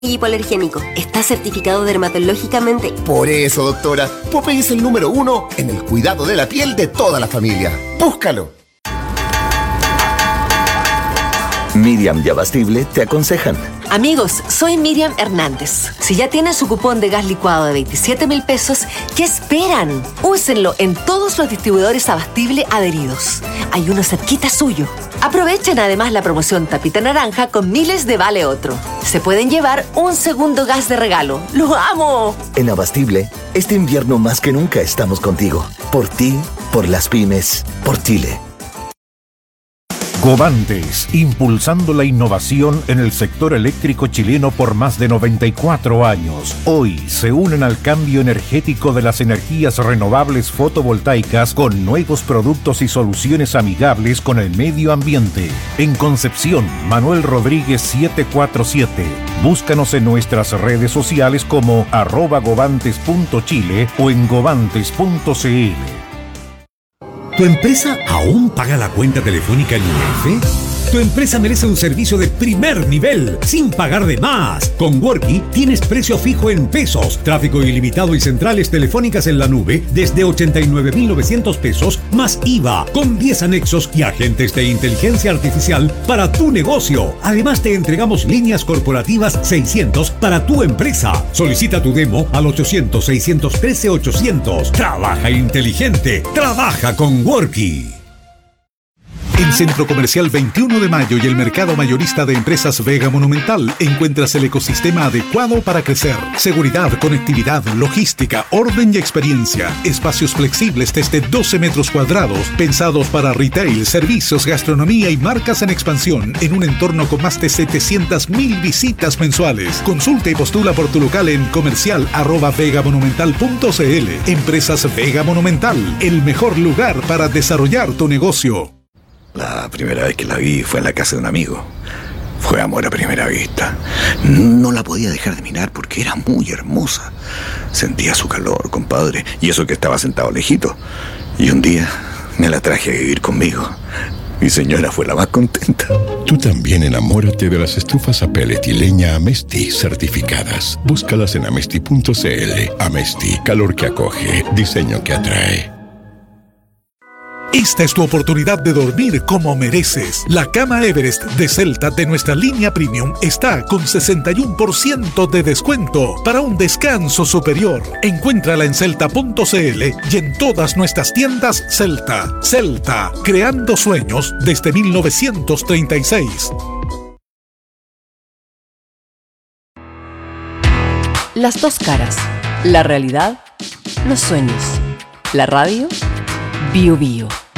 Hipoalergénico. Está certificado dermatológicamente. Por eso, doctora, Popeye es el número 1 en el cuidado de la piel de toda la familia. ¡Búscalo! Miriam y Abastible te aconsejan. Amigos, soy Miriam Hernández. Si ya tienen su cupón de gas licuado de 27.000 pesos, ¿qué esperan? Úsenlo en todos los distribuidores Abastible adheridos. Hay uno cerquita suyo. Aprovechen además la promoción Tapita Naranja con miles de vale otro. Se pueden llevar un segundo gas de regalo. ¡Lo amo! En Abastible, este invierno más que nunca estamos contigo. Por ti, por las pymes, por Chile. Govantes, impulsando la innovación en el sector eléctrico chileno por más de 94 años. Hoy se unen al cambio energético de las energías renovables fotovoltaicas con nuevos productos y soluciones amigables con el medio ambiente. En Concepción, Manuel Rodríguez 747. Búscanos en nuestras redes sociales como @govantes.chile o en govantes.cl. ¿Tu empresa aún paga la cuenta telefónica en UF? Tu empresa merece un servicio de primer nivel, sin pagar de más. Con Worky tienes precio fijo en pesos, tráfico ilimitado y centrales telefónicas en la nube desde 89.900 pesos más IVA, con 10 anexos y agentes de inteligencia artificial para tu negocio. Además te entregamos líneas corporativas 600 para tu empresa. Solicita tu demo al 800-613-800. Trabaja inteligente, trabaja con Worky. En Centro Comercial 21 de Mayo y el Mercado Mayorista de Empresas Vega Monumental encuentras el ecosistema adecuado para crecer. Seguridad, conectividad, logística, orden y experiencia. Espacios flexibles desde 12 metros cuadrados, pensados para retail, servicios, gastronomía y marcas en expansión, en un entorno con más de 700.000 visitas mensuales. Consulta y postula por tu local en comercial@vegamonumental.cl. Empresas Vega Monumental, el mejor lugar para desarrollar tu negocio. La primera vez que la vi fue en la casa de un amigo. Fue amor a primera vista. No la podía dejar de mirar porque era muy hermosa. Sentía su calor, compadre, y eso que estaba sentado lejito. Y un día me la traje a vivir conmigo. Mi señora fue la más contenta. Tú también enamórate de las estufas a pellet y leña Amesti certificadas. Búscalas en amesti.cl. Amesti, calor que acoge, diseño que atrae. Esta es tu oportunidad de dormir como mereces. La cama Everest de Celta de nuestra línea Premium está con 61% de descuento para un descanso superior. Encuéntrala en celta.cl y en todas nuestras tiendas Celta. Celta, creando sueños desde 1936. Las dos caras. La realidad, los sueños. La radio, Bio Bio.